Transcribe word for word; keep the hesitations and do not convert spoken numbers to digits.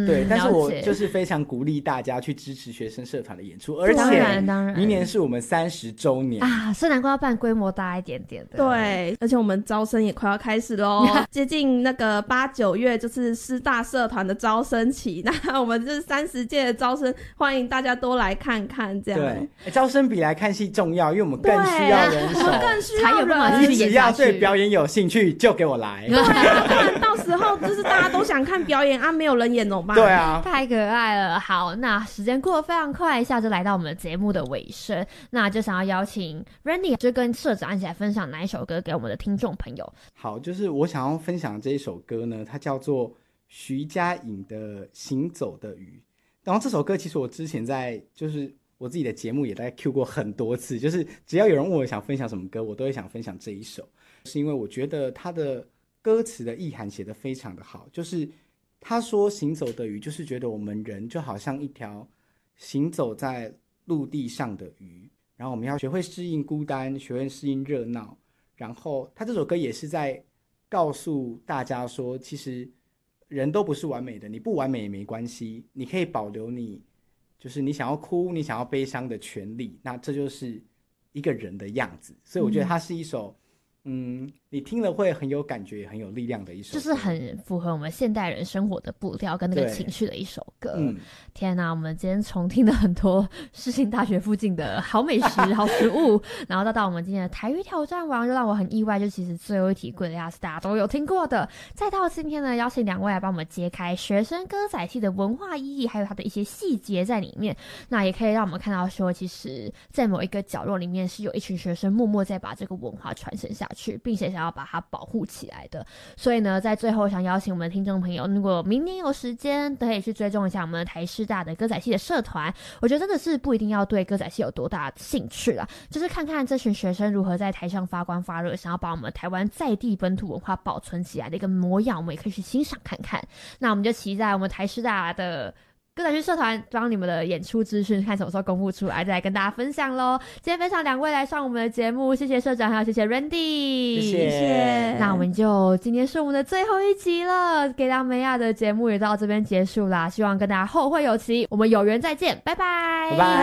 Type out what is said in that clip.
对，但是我就是非常鼓励大家去支持学生社团的演出，而且明年是我们三十周年啊，是难怪要办规模大一点点的。 对，而且我们招生也快要开始咯接近那个八九月就是师大社团的招生期，那我们就是三十届的招生，欢迎大家都来看看这样。 对，欸、招生比来看戏重要，因为我们更需要人手， 我们更需要人。 你只要对表演有兴趣就给我来。 对啊，不然到时候就是大家都想看表演啊，没有人演怎么办？ 对啊， 太可爱了。好，那时间过得非常快，一下就来到我们节目的尾声，那就想要邀请 Randy 就跟社长一起来分享哪一首歌给我们的听众朋友。 好，就是我想要分享这一首歌呢，它叫做徐佳莹的《行走的鱼》。然后这首歌其实我之前在就是我自己的节目也大概 Q 过很多次，就是只要有人问我想分享什么歌，我都会想分享这一首，是因为我觉得它的歌词的意涵写得非常的好。就是他说行走的鱼，就是觉得我们人就好像一条行走在陆地上的鱼，然后我们要学会适应孤单，学会适应热闹。然后他这首歌也是在告诉大家说，其实人都不是完美的，你不完美也没关系，你可以保留你就是你想要哭你想要悲伤的权利，那这就是一个人的样子。所以我觉得它是一首嗯，你听了会很有感觉也很有力量的一首歌， 就是很符合我们现代人生活的步调跟那个情绪的一首歌。嗯，天哪，我们今天重听了很多世新大学附近的好美食好食物然后到到我们今天的台语挑战王，就让我很意外，就其实最后一题贵的亚是大家都有听过的。再到今天呢，邀请两位来帮我们揭开学生歌仔戏的文化意义，还有它的一些细节在里面。那也可以让我们看到说，其实在某一个角落里面是有一群学生默默在把这个文化传承下去，并且想要把它保护起来的。所以呢，在最后想邀请我们的听众朋友，如果明年有时间都可以去追踪一下我们的台师大的歌仔戏的社团。我觉得真的是不一定要对歌仔戏有多大的兴趣啦，就是看看这群学生如何在台上发光发热，想要把我们台湾在地本土文化保存起来的一个模样，我们也可以去欣赏看看。那我们就期待我们台师大的歌仔戏社团帮你们的演出资讯看什么时候公布出来，再来跟大家分享咯。今天分享两位来上我们的节目，谢谢社长还有谢谢 Randy， 谢谢。 那我们就今天是我们的最后一集了，给亮梅亚的节目也到这边结束啦，希望跟大家后会有期，我们有缘再见，拜拜， 拜拜。